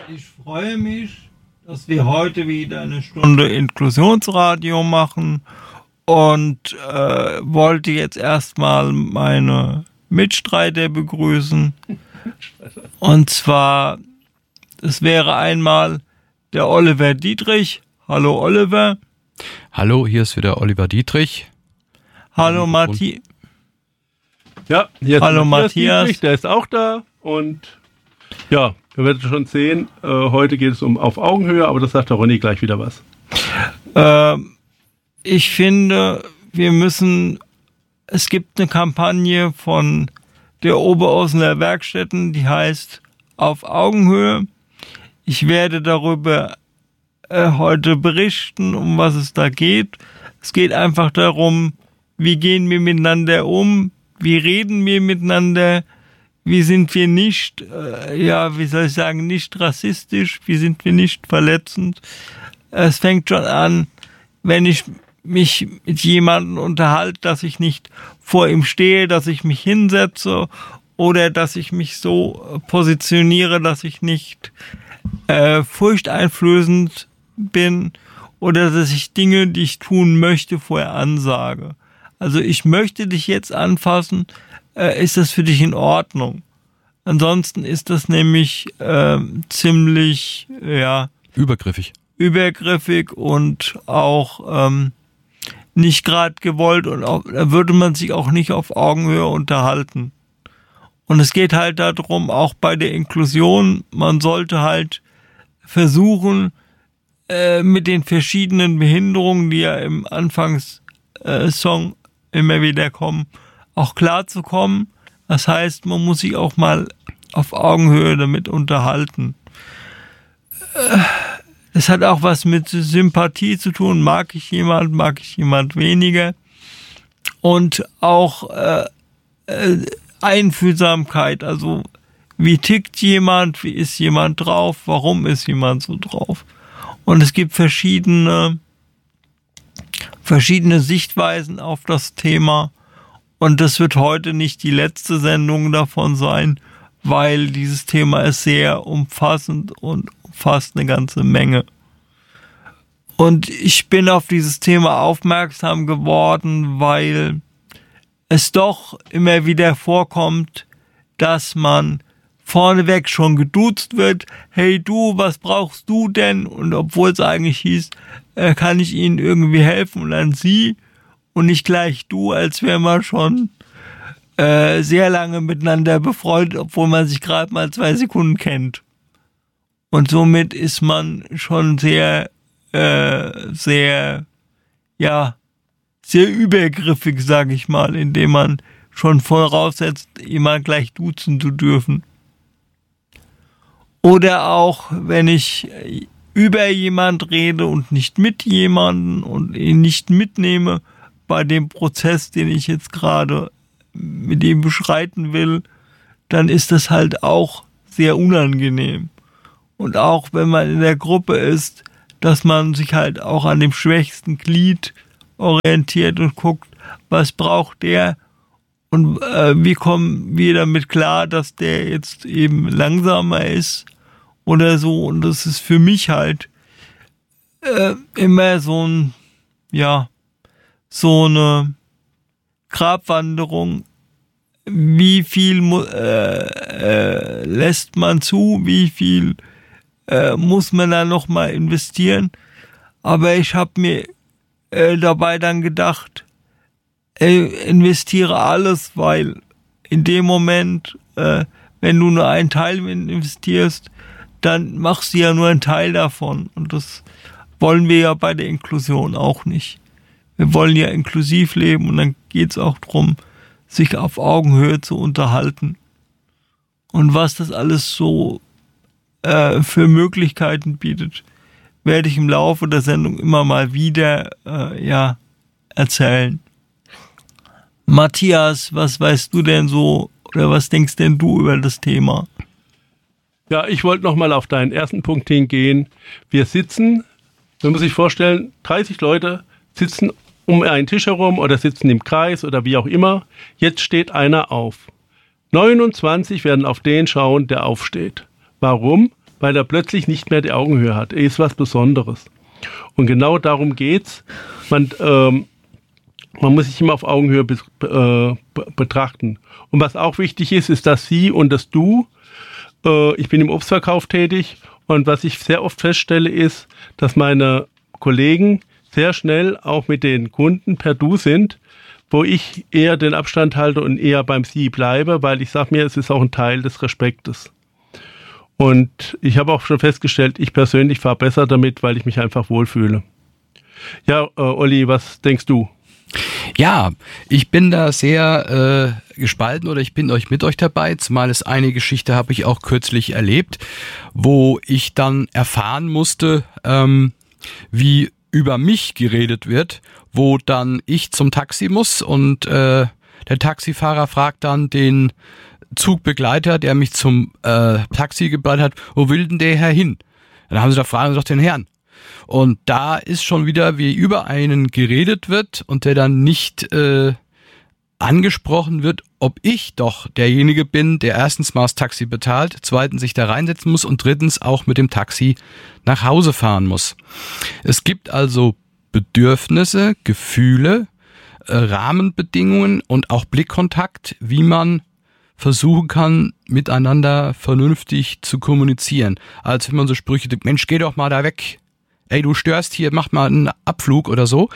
Ich freue mich, dass wir heute wieder eine Stunde Inklusionsradio machen und wollte jetzt erstmal meine Mitstreiter begrüßen. Und zwar, es wäre einmal der Oliver Dietrich. Hallo Oliver. Hallo, hier ist wieder Oliver Dietrich. Hallo Matthias. Ja, hier ist Hallo Matthias Dietrich, Matthias. der ist auch da. Und ja, wir werden schon sehen, heute geht es um auf Augenhöhe, aber das sagt der Ronny gleich wieder was. Ich finde, es gibt eine Kampagne von der Oberaußener Werkstätten, die heißt Auf Augenhöhe. Ich werde darüber heute berichten, um was es da geht. Es geht einfach darum, wie gehen wir miteinander um, wie reden wir miteinander, wie sind wir nicht, nicht rassistisch, wie sind wir nicht verletzend. Es fängt schon an, wenn ich mich mit jemandem unterhalte, dass ich nicht vor ihm stehe, dass ich mich hinsetze oder dass ich mich so positioniere, dass ich nicht furchteinflößend bin oder dass ich Dinge, die ich tun möchte, vorher ansage. Also ich möchte dich jetzt anfassen, ist das für dich in Ordnung? Ansonsten ist das nämlich ziemlich übergriffig und auch nicht gerade gewollt und auch, da würde man sich auch nicht auf Augenhöhe unterhalten. Und es geht halt darum, auch bei der Inklusion, man sollte halt versuchen, mit den verschiedenen Behinderungen, die ja im Anfangssong immer wieder kommen, auch klarzukommen. Das heißt, man muss sich auch mal auf Augenhöhe damit unterhalten. Es hat auch was mit Sympathie zu tun. Mag ich jemand weniger. Und auch Einfühlsamkeit. Also wie tickt jemand, wie ist jemand drauf, warum ist jemand so drauf. Und es gibt verschiedene Sichtweisen auf das Thema. Und das wird heute nicht die letzte Sendung davon sein, weil dieses Thema ist sehr umfassend und umfasst eine ganze Menge. Und ich bin auf dieses Thema aufmerksam geworden, weil es doch immer wieder vorkommt, dass man vorneweg schon geduzt wird. Hey du, was brauchst du denn? Und obwohl es eigentlich hieß, kann ich Ihnen irgendwie helfen? Und dann sie und nicht gleich du, als wäre man schon sehr lange miteinander befreundet, obwohl man sich gerade mal 2 Sekunden kennt. Und somit ist man schon sehr übergriffig, sage ich mal, indem man schon voraussetzt, jemand gleich duzen zu dürfen. Oder auch, wenn ich über jemand rede und nicht mit jemanden und ihn nicht mitnehme bei dem Prozess, den ich jetzt gerade mit ihm beschreiten will, dann ist das halt auch sehr unangenehm. Und auch wenn man in der Gruppe ist, dass man sich halt auch an dem schwächsten Glied orientiert und guckt, was braucht der und wie kommen wir damit klar, dass der jetzt eben langsamer ist oder so. Und das ist für mich halt immer so eine Grabwanderung. Wie viel lässt man zu, wie viel muss man da nochmal investieren. Aber ich habe mir dabei dann gedacht, investiere alles, weil in dem Moment, wenn du nur einen Teil investierst, dann machst du ja nur einen Teil davon. Und das wollen wir ja bei der Inklusion auch nicht. Wir wollen ja inklusiv leben und dann geht es auch darum, sich auf Augenhöhe zu unterhalten. Und was das alles so für Möglichkeiten bietet, werde ich im Laufe der Sendung immer mal wieder erzählen. Matthias, was weißt du denn so oder was denkst denn du über das Thema? Ja, ich wollte nochmal auf deinen ersten Punkt hingehen. Wir sitzen, man muss sich vorstellen, 30 Leute sitzen um einen Tisch herum oder sitzen im Kreis oder wie auch immer. Jetzt steht einer auf. 29 werden auf den schauen, der aufsteht. Warum? weil er plötzlich nicht mehr die Augenhöhe hat. Er ist was Besonderes. Und genau darum geht's. Man muss sich immer auf Augenhöhe betrachten. Und was auch wichtig ist, ist das Sie und das Du. Ich bin im Obstverkauf tätig und was ich sehr oft feststelle, ist, dass meine Kollegen sehr schnell auch mit den Kunden per Du sind, wo ich eher den Abstand halte und eher beim Sie bleibe, weil ich sage mir, es ist auch ein Teil des Respektes. Und ich habe auch schon festgestellt, ich persönlich fahre besser damit, weil ich mich einfach wohlfühle. Ja, Olli, was denkst du? Ja, ich bin da sehr gespalten oder ich bin mit euch dabei, zumal es eine Geschichte habe ich auch kürzlich erlebt, wo ich dann erfahren musste, wie über mich geredet wird, wo dann ich zum Taxi muss und der Taxifahrer fragt dann den Zugbegleiter, der mich zum Taxi gebracht hat, wo will denn der Herr hin? Dann haben sie da fragen sie doch den Herrn. Und da ist schon wieder, wie über einen geredet wird und der dann nicht angesprochen wird, ob ich doch derjenige bin, der erstens mal das Taxi bezahlt, zweitens sich da reinsetzen muss und drittens auch mit dem Taxi nach Hause fahren muss. Es gibt also Bedürfnisse, Gefühle, Rahmenbedingungen und auch Blickkontakt, wie man versuchen kann, miteinander vernünftig zu kommunizieren. Als wenn man so Sprüche, Mensch, geh doch mal da weg. Ey, du störst hier, mach mal einen Abflug oder so.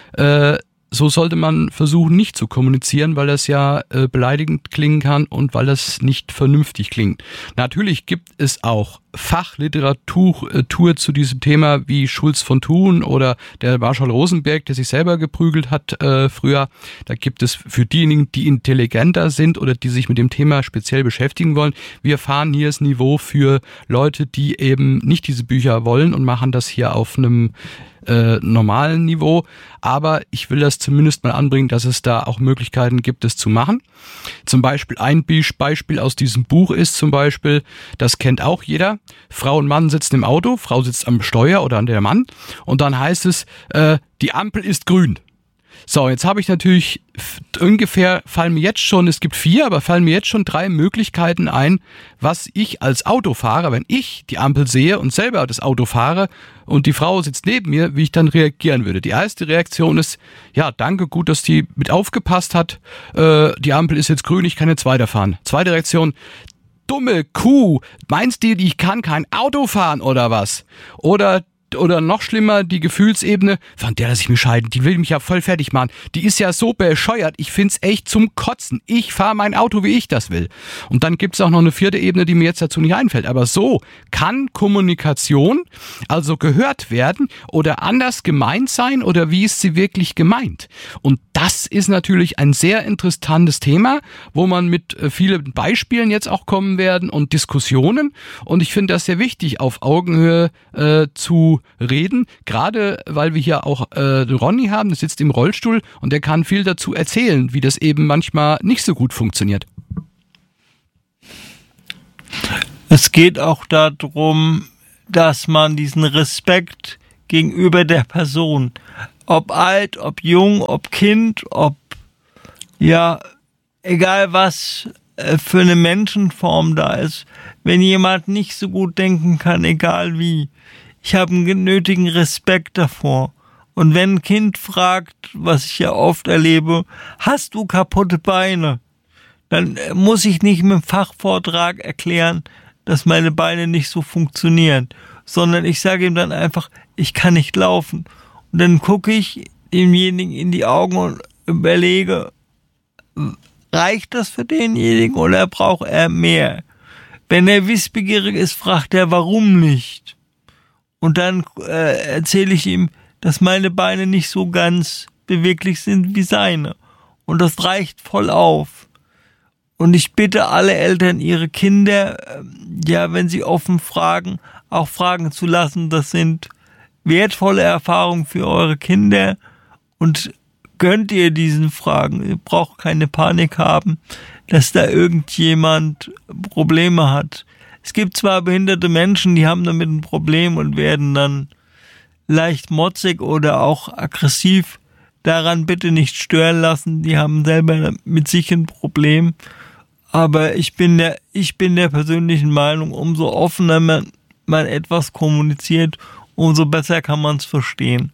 So sollte man versuchen, nicht zu kommunizieren, weil das ja beleidigend klingen kann und weil das nicht vernünftig klingt. Natürlich gibt es auch Fachliteratur zu diesem Thema, wie Schulz von Thun oder der Marshall Rosenberg, der sich selber geprügelt hat früher. Da gibt es für diejenigen, die intelligenter sind oder die sich mit dem Thema speziell beschäftigen wollen. Wir fahren hier das Niveau für Leute, die eben nicht diese Bücher wollen und machen das hier auf einem normalen Niveau, aber ich will das zumindest mal anbringen, dass es da auch Möglichkeiten gibt, es zu machen. Zum Beispiel ein Beispiel aus diesem Buch ist zum Beispiel, das kennt auch jeder, Frau und Mann sitzen im Auto, Frau sitzt am Steuer oder an der Mann und dann heißt es, die Ampel ist grün. So, jetzt habe ich natürlich ungefähr, es gibt 4, aber fallen mir jetzt schon 3 Möglichkeiten ein, was ich als Autofahrer, wenn ich die Ampel sehe und selber das Auto fahre und die Frau sitzt neben mir, wie ich dann reagieren würde. Die erste Reaktion ist, ja, danke, gut, dass die mit aufgepasst hat, die Ampel ist jetzt grün, ich kann jetzt weiterfahren. Zweite Reaktion, dumme Kuh, meinst du, ich kann kein Auto fahren oder was? Oder noch schlimmer, die Gefühlsebene, von der lasse ich mich scheiden, die will mich ja voll fertig machen. Die ist ja so bescheuert, ich find's echt zum Kotzen. Ich fahre mein Auto, wie ich das will. Und dann gibt's auch noch eine 4. Ebene, die mir jetzt dazu nicht einfällt. Aber so kann Kommunikation also gehört werden oder anders gemeint sein oder wie ist sie wirklich gemeint? Und das ist natürlich ein sehr interessantes Thema, wo man mit vielen Beispielen jetzt auch kommen werden und Diskussionen. Und ich finde das sehr wichtig, auf Augenhöhe zu reden, gerade weil wir hier auch Ronny haben, der sitzt im Rollstuhl und der kann viel dazu erzählen, wie das eben manchmal nicht so gut funktioniert. Es geht auch darum, dass man diesen Respekt gegenüber der Person, ob alt, ob jung, ob Kind, ob, ja, egal was für eine Menschenform da ist, wenn jemand nicht so gut denken kann, egal wie, ich habe einen nötigen Respekt davor. Und wenn ein Kind fragt, was ich ja oft erlebe, hast du kaputte Beine? Dann muss ich nicht mit dem Fachvortrag erklären, dass meine Beine nicht so funktionieren, sondern ich sage ihm dann einfach, ich kann nicht laufen. Und dann gucke ich demjenigen in die Augen und überlege, reicht das für denjenigen oder braucht er mehr? Wenn er wissbegierig ist, fragt er, warum nicht? Und dann erzähle ich ihm, dass meine Beine nicht so ganz beweglich sind wie seine. Und das reicht voll auf. Und ich bitte alle Eltern, ihre Kinder, ja, wenn sie offen fragen, auch fragen zu lassen. Das sind wertvolle Erfahrungen für eure Kinder. Und gönnt ihr diesen Fragen. Ihr braucht keine Panik haben, dass da irgendjemand Probleme hat. Es gibt zwar behinderte Menschen, die haben damit ein Problem und werden dann leicht motzig oder auch aggressiv. Daran bitte nicht stören lassen. Die haben selber mit sich ein Problem. Aber ich bin der persönlichen Meinung, umso offener man man etwas kommuniziert, umso besser kann man es verstehen.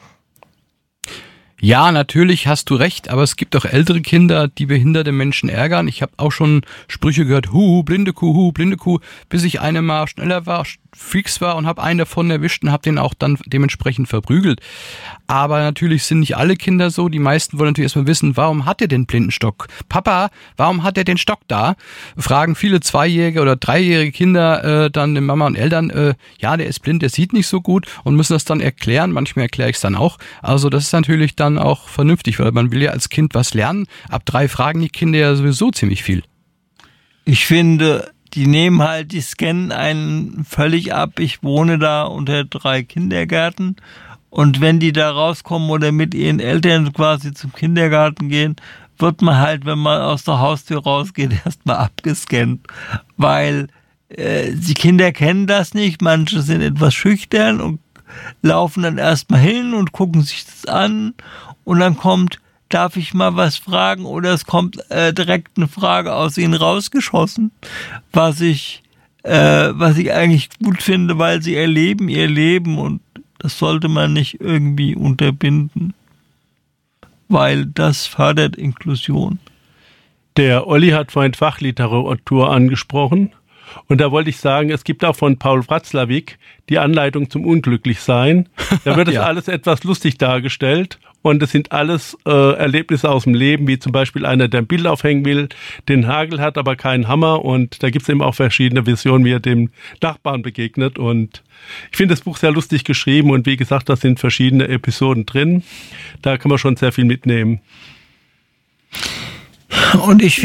Ja, natürlich hast du recht, aber es gibt auch ältere Kinder, die behinderte Menschen ärgern. Ich habe auch schon Sprüche gehört, blinde Kuh, bis ich eine mal schneller war, fix war und habe einen davon erwischt und habe den auch dann dementsprechend verprügelt. Aber natürlich sind nicht alle Kinder so. Die meisten wollen natürlich erstmal wissen, warum hat er den Blindenstock? Papa, warum hat er den Stock da? Fragen viele 2-jährige oder 3-jährige Kinder dann den Mama und Eltern, ja, der ist blind, der sieht nicht so gut und müssen das dann erklären. Manchmal erkläre ich es dann auch. Also das ist natürlich dann auch vernünftig, weil man will ja als Kind was lernen. Ab 3 fragen die Kinder ja sowieso ziemlich viel. Ich finde, die scannen einen völlig ab. Ich wohne da unter 3 Kindergärten und wenn die da rauskommen oder mit ihren Eltern quasi zum Kindergarten gehen, wird man halt, wenn man aus der Haustür rausgeht, erstmal abgescannt, weil die Kinder kennen das nicht. Manche sind etwas schüchtern und laufen dann erstmal hin und gucken sich das an und dann kommt, darf ich mal was fragen? Oder es kommt direkt eine Frage aus ihnen rausgeschossen, was ich eigentlich gut finde, weil sie erleben ihr Leben und das sollte man nicht irgendwie unterbinden, weil das fördert Inklusion. Der Olli hat vorhin Fachliteratur angesprochen und da wollte ich sagen, es gibt auch von Paul Watzlawick die Anleitung zum Unglücklichsein. Da wird es alles etwas lustig dargestellt und es sind alles Erlebnisse aus dem Leben, wie zum Beispiel einer, der ein Bild aufhängen will, den Hagel hat, aber keinen Hammer und da gibt es eben auch verschiedene Visionen, wie er dem Nachbarn begegnet und ich finde das Buch sehr lustig geschrieben und wie gesagt, da sind verschiedene Episoden drin. Da kann man schon sehr viel mitnehmen. Und ich